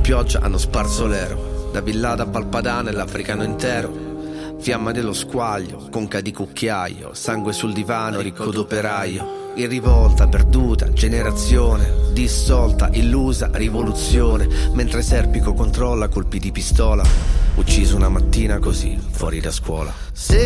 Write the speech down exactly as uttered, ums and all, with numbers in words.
pioggia hanno sparso l'ero, da Villada a Valpadana e l'africano intero. Fiamma dello squaglio, conca di cucchiaio, sangue sul divano, ricco d'operaio. In rivolta, perduta, generazione, dissolta, illusa, rivoluzione. Mentre Serpico controlla colpi di pistola, ucciso una mattina così, fuori da scuola. Se